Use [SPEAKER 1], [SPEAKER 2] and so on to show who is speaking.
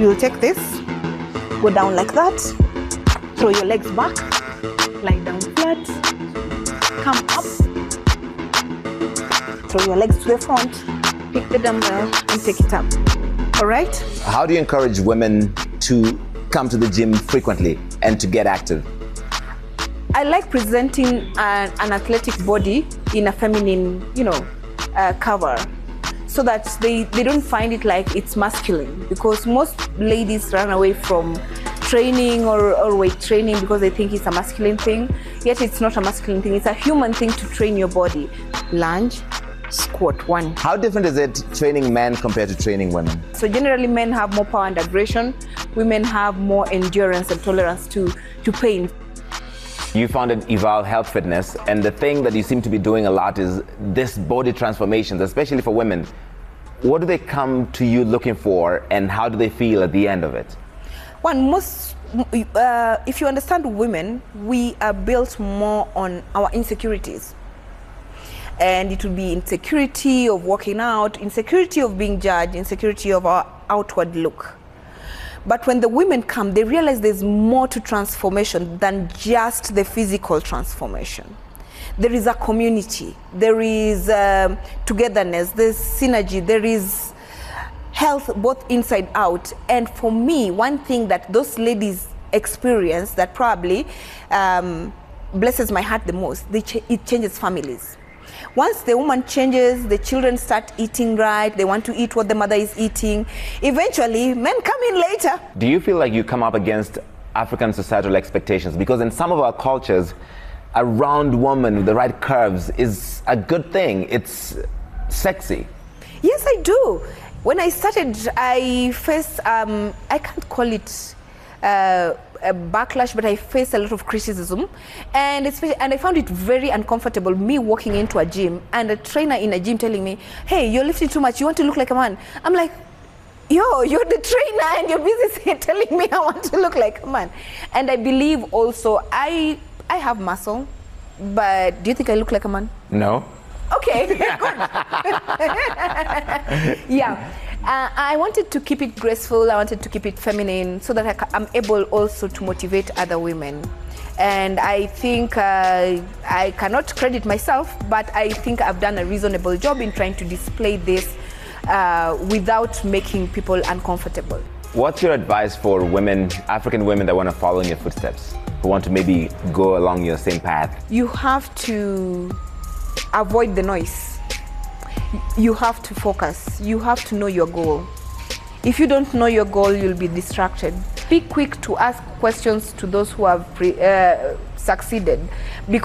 [SPEAKER 1] You'll take this, go down like that, throw your legs back, lie down flat, come up, throw your legs to the front, pick the dumbbell and take it up. All right?
[SPEAKER 2] How do you encourage women to come to the gym frequently and to get active?
[SPEAKER 1] I like presenting an athletic body in a feminine, cover, so that they don't find it like it's masculine, because most ladies run away from training or weight training because they think it's a masculine thing. Yet it's not a masculine thing, it's a human thing to train your body. Lunge, squat, 1.
[SPEAKER 2] How different is it training men compared to training women?
[SPEAKER 1] So generally men have more power and aggression, women have more endurance and tolerance to pain.
[SPEAKER 2] You founded Evolve Health Fitness, and the thing that you seem to be doing a lot is this body transformations, especially for women. What do they come to you looking for, and how do they feel at the end of it?
[SPEAKER 1] If you understand women, we are built more on our insecurities. And it would be insecurity of working out, insecurity of being judged, insecurity of our outward look. But when the women come, they realize there's more to transformation than just the physical transformation. There is a community, there is togetherness, there's synergy, there is health both inside out. And for me, one thing that those ladies experience that probably blesses my heart the most, it changes families. Once the woman changes, the children start eating right, they want to eat what the mother is eating. Eventually, men come in later.
[SPEAKER 2] Do you feel like you come up against African societal expectations? Because in some of our cultures, a round woman with the right curves is a good thing. It's sexy.
[SPEAKER 1] Yes, I do. When I started, I faced, I can't call it a backlash, but I faced a lot of criticism, and I found it very uncomfortable, me walking into a gym and a trainer in a gym telling me, hey, you're lifting too much, you want to look like a man. I'm like, yo, you're the trainer and you're busy telling me I want to look like a man. And I believe also, I have muscle, but do you think I look like a man?
[SPEAKER 2] No.
[SPEAKER 1] Okay, good. Yeah. I wanted to keep it graceful, I wanted to keep it feminine, so that I'm able also to motivate other women. And I think I cannot credit myself, but I think I've done a reasonable job in trying to display this without making people uncomfortable.
[SPEAKER 2] What's your advice for women, African women that want to follow in your footsteps, who want to maybe go along your same path?
[SPEAKER 1] You have to avoid the noise. You have to focus. You have to know your goal. If you don't know your goal, you'll be distracted. Be quick to ask questions to those who have succeeded.